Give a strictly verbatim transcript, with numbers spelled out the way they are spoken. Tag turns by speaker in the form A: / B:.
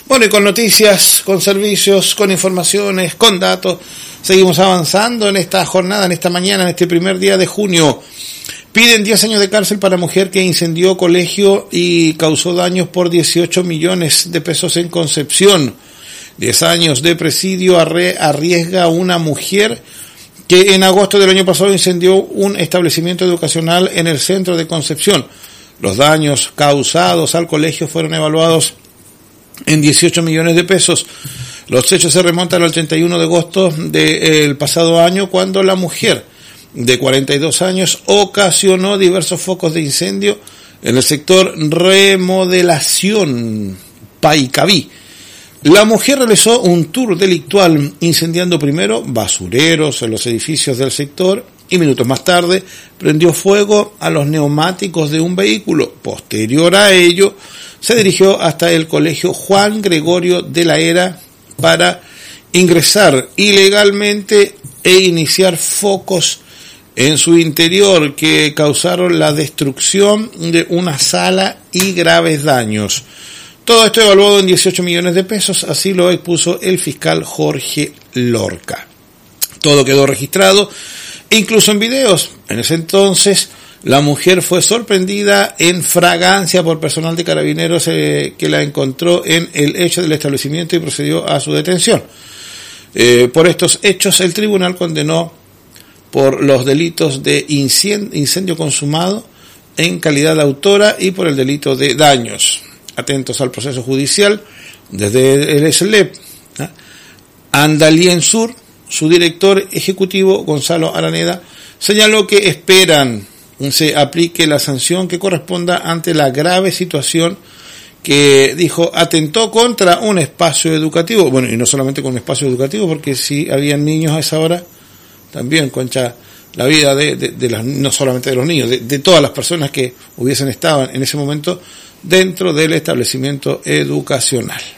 A: Bueno, y con noticias, con servicios, con informaciones, con datos, seguimos avanzando en esta jornada, en esta mañana, en este primer día de junio. Piden diez años de cárcel para mujer que incendió colegio y causó daños por dieciocho millones de pesos en Concepción. diez años de presidio arriesga a una mujer que en agosto del año pasado incendió un establecimiento educacional en el centro de Concepción. Los daños causados al colegio fueron evaluados en dieciocho millones de pesos. Los hechos se remontan al treinta y uno de agosto del pasado año, cuando la mujer de cuarenta y dos años ocasionó diversos focos de incendio en el sector Remodelación Paicaví. La mujer realizó un tour delictual incendiando primero basureros en los edificios del sector y minutos más tarde prendió fuego a los neumáticos de un vehículo. Posterior a ello, se dirigió hasta el colegio Juan Gregorio de la Era para ingresar ilegalmente e iniciar focos en su interior que causaron la destrucción de una sala y graves daños. Todo esto evaluado en dieciocho millones de pesos, así lo expuso el fiscal Jorge Lorca. Todo quedó registrado, incluso en videos. En ese entonces, la mujer fue sorprendida en fragancia por personal de carabineros eh, que la encontró en el hecho del establecimiento y procedió a su detención. Eh, por estos hechos, el tribunal condenó por los delitos de incendio consumado en calidad de autora y por el delito de daños. Atentos al proceso judicial, desde el S L E P, ¿eh? Andalien Sur, su director ejecutivo, Gonzalo Araneda, señaló que esperan se aplique la sanción que corresponda ante la grave situación que, dijo, atentó contra un espacio educativo. Bueno, y no solamente con un espacio educativo, porque si habían niños a esa hora, también contra la vida de, de, de las, no solamente de los niños, de, de todas las personas que hubiesen estado en ese momento dentro del establecimiento educacional.